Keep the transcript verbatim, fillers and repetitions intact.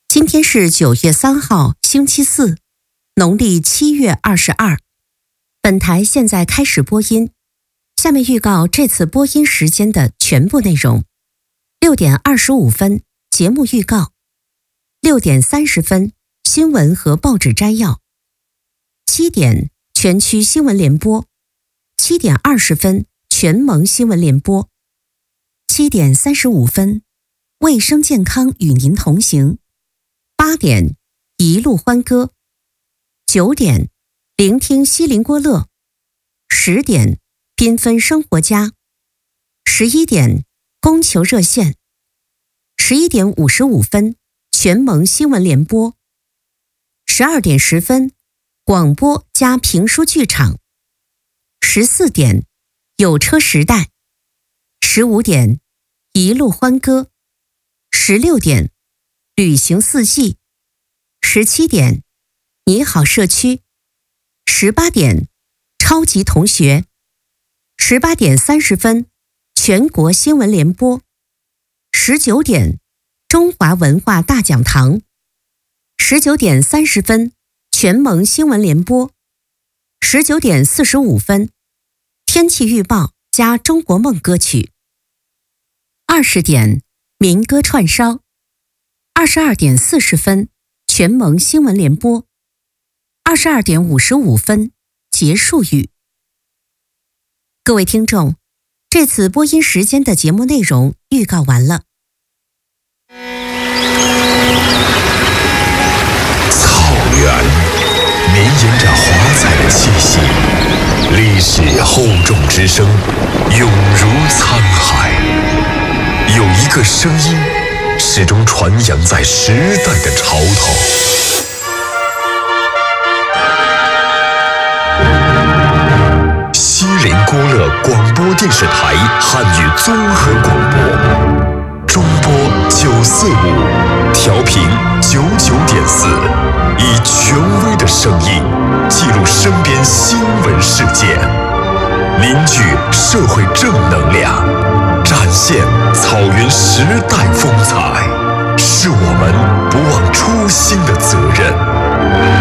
今天是九月三号，星期四，农历七月二十二。本台现在开始播音，下面预告这次播音时间的全部内容：六点二十五分节目预告，六点三十分新闻和报纸摘要，七点全区新闻联播，七点二十分全盟新闻联播，七点三十五分卫生健康与您同行。八点一路欢歌，九点聆听西林郭勒，十点缤纷生活家，十一点供求热线，十一点五十五分全盟新闻联播，十二点十分广播加评书剧场，十四点有车时代，十五点一路欢歌，十六点旅行四季，十七点你好社区，十八点超级同学，十八点三十分全国新闻联播，十九点中华文化大讲堂，十九点三十分全盟新闻联播，十九点四十五分天气预报加中国梦歌曲，二十点民歌串烧，二十二点四十分全盟新闻联播，二十二点五十五分结束语。各位听众，这次播音时间的节目内容预告完了。 草原绵延着华彩的气息，历史厚重之声永如沧海。有一个声音始终传扬在时代的潮头。西林郭勒广播电视台汉语综合广播，中波九四五，调频九九点四，以权威的声音记录身边新闻事件，凝聚社会正能量，展现草原时代风采，是我们不忘初心的责任。